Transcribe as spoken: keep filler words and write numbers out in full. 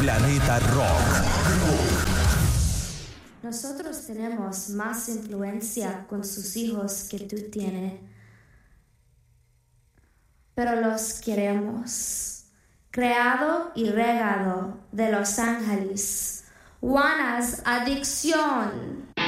Planeta Rock. Nosotros tenemos más influencia con sus hijos que tú tienes, pero los queremos. Creado y regado de Los Ángeles, Juana's Adicción.